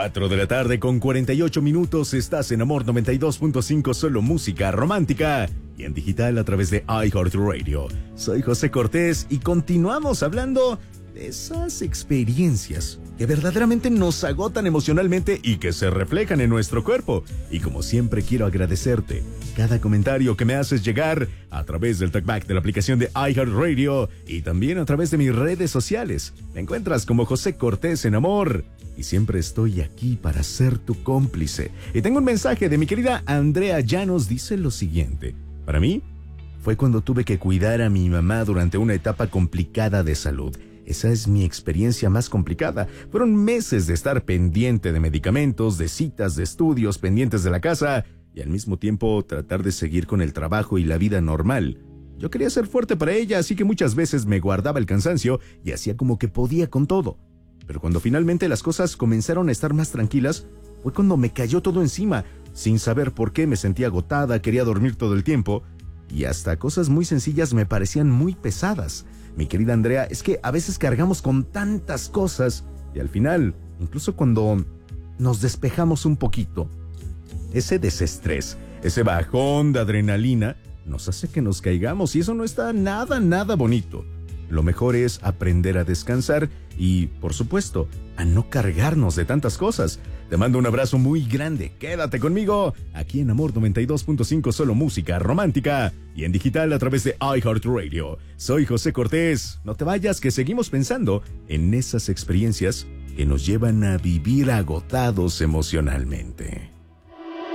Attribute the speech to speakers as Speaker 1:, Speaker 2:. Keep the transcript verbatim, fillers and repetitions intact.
Speaker 1: cuatro de la tarde con cuarenta y ocho minutos, estás en Amor noventa y dos punto cinco, solo música romántica y en digital a través de iHeartRadio. Soy José Cortés y continuamos hablando de esas experiencias que verdaderamente nos agotan emocionalmente y que se reflejan en nuestro cuerpo. Y como siempre quiero agradecerte cada comentario que me haces llegar a través del talkback de la aplicación de iHeartRadio y también a través de mis redes sociales. Me encuentras como José Cortés en Amor y siempre estoy aquí para ser tu cómplice. Y tengo un mensaje de mi querida Andrea Llanos, dice lo siguiente: para mí fue cuando tuve que cuidar a mi mamá durante una etapa complicada de salud. Esa es mi experiencia más complicada. Fueron meses de estar pendiente de medicamentos, de citas, de estudios, pendientes de la casa y al mismo tiempo tratar de seguir con el trabajo y la vida normal. Yo quería ser fuerte para ella, así que muchas veces me guardaba el cansancio y hacía como que podía con todo. Pero cuando finalmente las cosas comenzaron a estar más tranquilas, fue cuando me cayó todo encima. Sin saber por qué me sentía agotada, quería dormir todo el tiempo y hasta cosas muy sencillas me parecían muy pesadas. Mi querida Andrea, es que a veces cargamos con tantas cosas y al final, incluso cuando nos despejamos un poquito, ese desestrés, ese bajón de adrenalina nos hace que nos caigamos y eso no está nada, nada bonito. Lo mejor es aprender a descansar y, por supuesto, a no cargarnos de tantas cosas. Te mando un abrazo muy grande. Quédate conmigo aquí en Amor noventa y dos punto cinco, solo música romántica y en digital a través de iHeartRadio. Soy José Cortés. No te vayas, que seguimos pensando en esas experiencias que nos llevan a vivir agotados emocionalmente.